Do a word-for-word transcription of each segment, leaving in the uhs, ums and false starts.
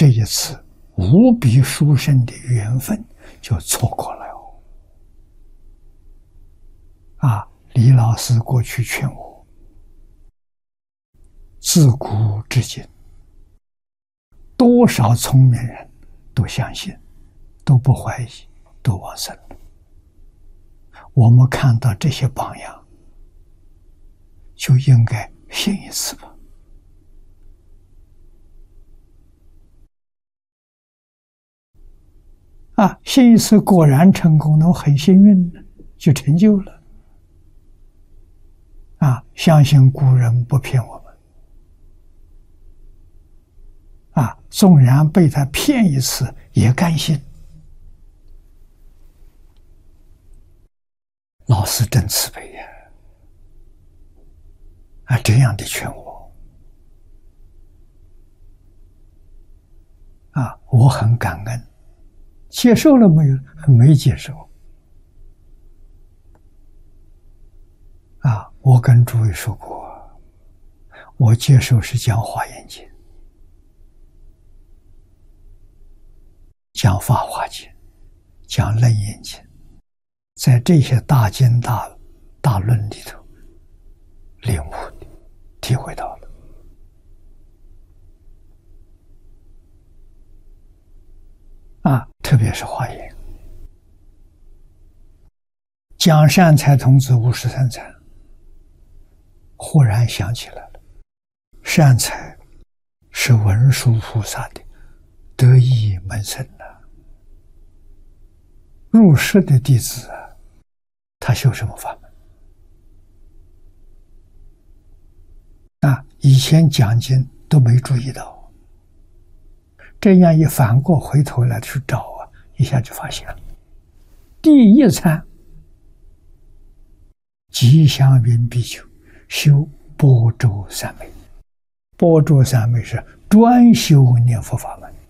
一次无比殊胜的缘分就错过了哦。啊，李老师过去劝我，自古至今，多少聪明人都相信，都不怀疑，都往生了。我们看到这些榜样，就应该信一次吧。啊，信一次果然成功，那我很幸运的就成就了。啊，相信古人不骗我们。啊，纵然被他骗一次，也甘心。老师真慈悲呀！啊，这样的劝我，啊，我很感恩。接受了没有？没接受。啊，我跟诸位说过，我接受是讲《华严经》，讲《法华经》，讲《楞严经》，在这些大经大大论里头领悟的、体会到了。啊，特别是华严，讲善财童子五十三参，忽然想起来了，善财是文殊菩萨的得意门生呐、啊，入室的弟子啊，他修什么法门？啊，以前讲经都没注意到。这样一反过回头来去找啊，一下就发现了。第一参，吉祥云比丘修般舟三昧，般舟三昧是专修念佛法门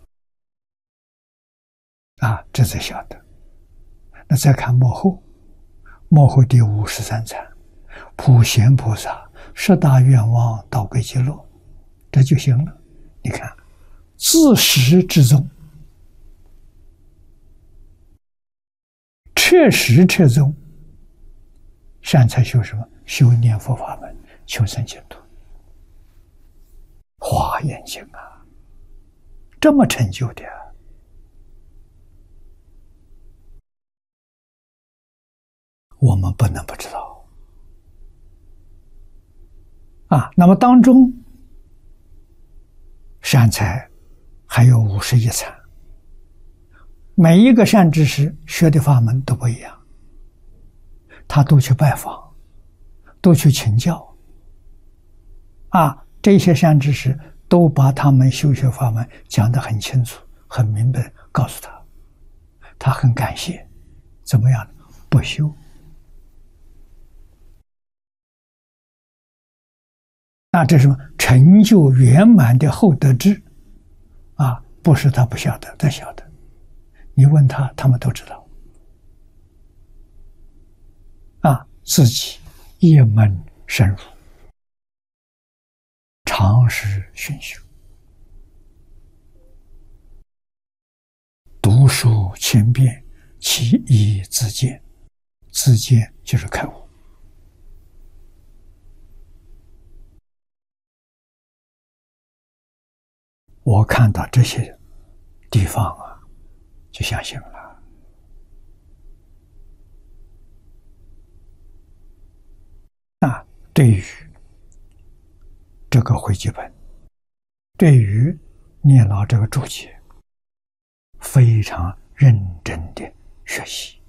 啊，这才晓得。那再看幕后，幕后第五十三参，普贤菩萨十大愿望导归极乐，这就行了。你看。自始至终，彻始彻终，善财修什么？修念佛法门，求生净土。华严经啊，这么成就的、啊，我们不能不知道啊。那么当中，善财还有五十一参，每一个善知识学的法门都不一样，他都去拜访，都去请教。啊，这些善知识都把他们修学法门讲得很清楚、很明白，告诉他，他很感谢。怎么样？不修。那这是什么？成就圆满的后得智。啊，不是他不晓得，他晓得。你问他，他们都知道。啊，自己一门深入，长时熏修，读书千遍，其义自见。自见就是开悟。我看到这些地方啊，就相信了。啊，对于这个汇集本，对于聂老这个注解，非常认真的学习。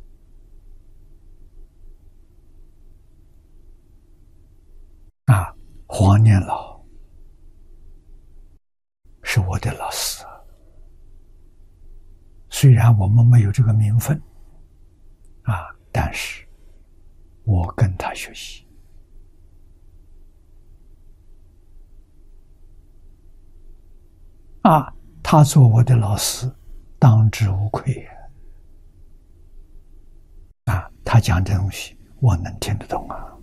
啊，黄念老是我的老师，虽然我们没有这个名分，啊，但是我跟他学习，啊，他做我的老师，当之无愧啊！他讲的东西，我能听得懂啊。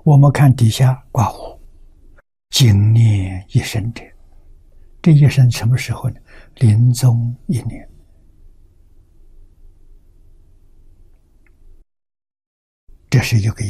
我们看底下挂号，经念一生者，这一生什么时候呢？临终一年。这是一个